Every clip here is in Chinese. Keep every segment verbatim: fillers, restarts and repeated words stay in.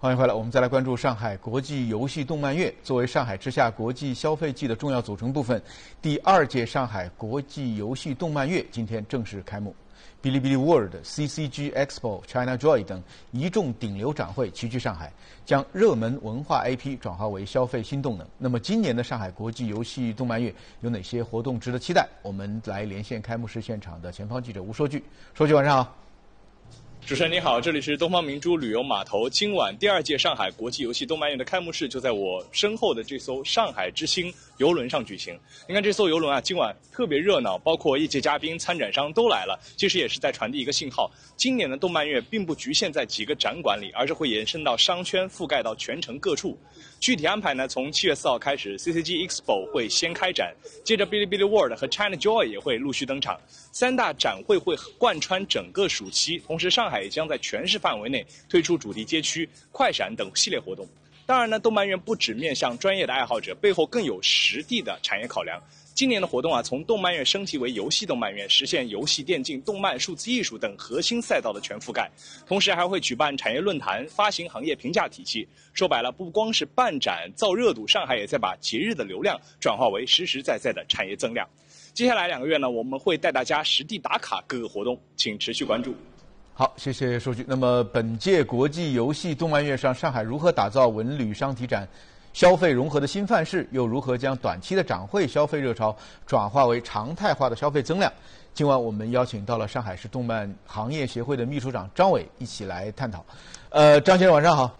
欢迎回来，我们再来关注上海国际游戏动漫月。作为上海之夏国际消费季的重要组成部分，第二届上海国际游戏动漫月今天正式开幕。哔哩哔哩 World、C C G Expo、China Joy 等一众顶流展会齐聚上海，将热门文化 I P 转化为消费新动能。那么，今年的上海国际游戏动漫月有哪些活动值得期待？我们来连线开幕式现场的前方记者吴硕炬。硕炬，晚上好。 主持人你好，这里是东方明珠旅游码头。今晚第二届上海国际游戏动漫月的开幕式就在我身后的这艘上海之星游轮上举行。你看这艘游轮啊，今晚特别热闹，包括业界嘉宾、参展商都来了。其实也是在传递一个信号，今年的动漫月并不局限在几个展馆里，而是会延伸到商圈，覆盖到全城各处。具体安排呢，从七月四号开始 ，C C G Expo 会先开展，接着哔哩哔哩 World 和 China Joy 也会陆续登场。三大展会会贯穿整个暑期，同时上海也将在全市范围内推出主题街区、快闪等系列活动。当然呢，动漫月不只面向专业的爱好者，背后更有实地的产业考量。今年的活动啊，从动漫月升级为游戏动漫月，实现游戏、电竞、动漫、数字艺术等核心赛道的全覆盖。同时还会举办产业论坛，发行行业评价体系。说白了，不光是办展造热度，上海也在把节日的流量转化为实实在在的产业增量。接下来两个月呢，我们会带大家实地打卡各个活动，请持续关注。 好，谢谢数据。那么本届国际游戏动漫月上，上海如何打造文旅商体展消费融合的新范式，又如何将短期的展会消费热潮转化为常态化的消费增量？今晚我们邀请到了上海市动漫行业协会的秘书长张伟一起来探讨。呃，张先生晚上好。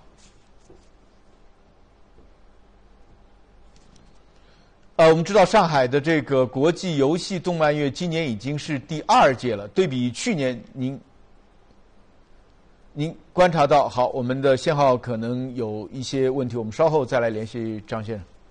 呃，我们知道上海的这个国际游戏动漫月今年已经是第二届了，对比去年，您您观察到，好，我们的信号可能有一些问题，我们稍后再来联系张先生。